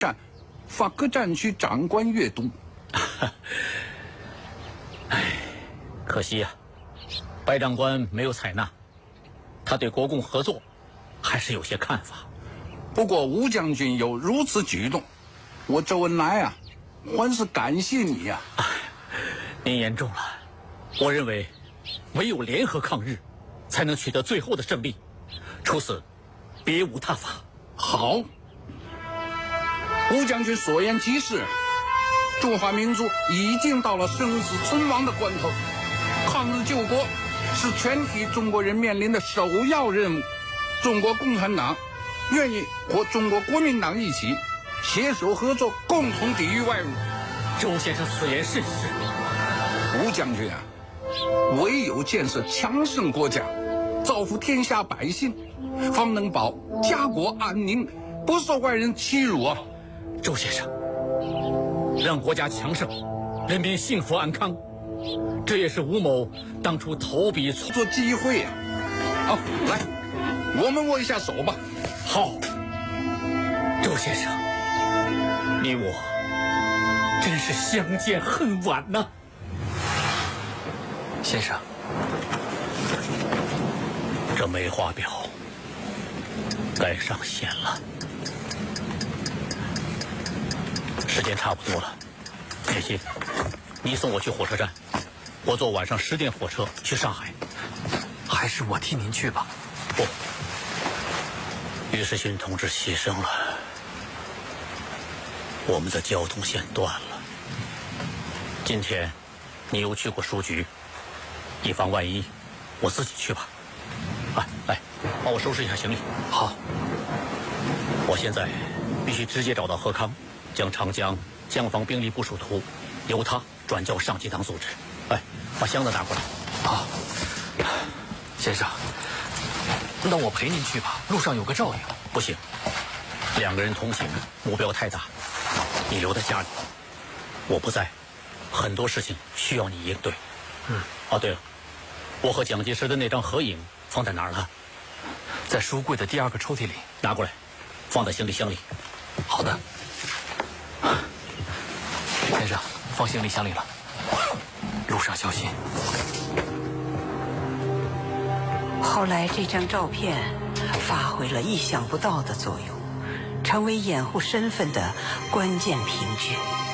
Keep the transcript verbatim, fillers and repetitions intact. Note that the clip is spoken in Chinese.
站发各战区长官阅读。 唉，可惜呀、啊，白长官没有采纳。他对国共合作还是有些看法。 不过吴将军有如此举动，我周恩来啊，还是感谢你呀、 啊。您言重了，我认为唯有联合抗日，才能取得最后的胜利。除此，别无他法。 好，吴将军所言极是，中华民族已经到了生死存亡的关头，抗日救国是全体中国人面临的首要任务。中国共产党愿意和中国国民党一起携手合作，共同抵御外侮。 周先生此言甚是。 吴将军啊，唯有建设强盛国家，造福天下百姓，方能保家国安宁，不受外人欺辱啊！ 周先生，让国家强盛，人民幸福安康，这也是吴某当初投笔做机会啊！好，来，我们握一下手吧。 好，周先生，你我真是相见恨晚呐、啊。 先生， 这梅花表该上线了，时间差不多了。铁心，你送我去火车站，我坐晚上十点火车去上海。 还是我替您去吧。 不，于世勋同志牺牲了，我们的交通线断了。今天你又去过书局，以防万一，我自己去吧。啊，来，帮我收拾一下行李。 好。 我现在必须直接找到何康，将长江江防兵力部署图由他转交上级党组织。哎，把箱子拿过来。 好。先生，那我陪您去吧，路上有个照应。 不行，两个人同行，目标太大，你留在家里，我不在，很多事情需要你应对。 嗯。 哦，对了，我和蒋介石的那张合影放在哪儿了？ 在书柜的第二个抽屉里。 拿过来，放在行李箱里。 好的。先生，放行李箱里了，路上小心。 后来这张照片发挥了意想不到的作用，成为掩护身份的关键凭据。